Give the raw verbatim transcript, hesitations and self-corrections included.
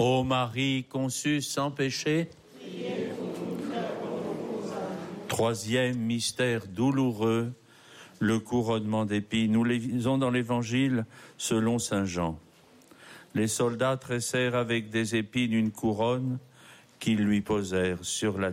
Ô Marie conçue sans péché, troisième mystère douloureux, le couronnement d'épines. Nous lisons dans l'Évangile selon saint Jean. Les soldats tressèrent avec des épines une couronne qu'ils lui posèrent sur la